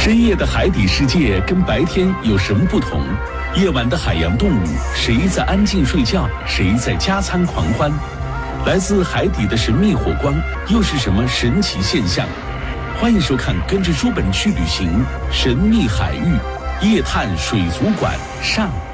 深夜的海底世界跟白天有什么不同？夜晚的海洋动物，谁在安静睡觉，谁在加餐狂欢？来自海底的神秘火光，又是什么神奇现象？欢迎收看跟着书本去旅行，神秘海域夜探水族馆上。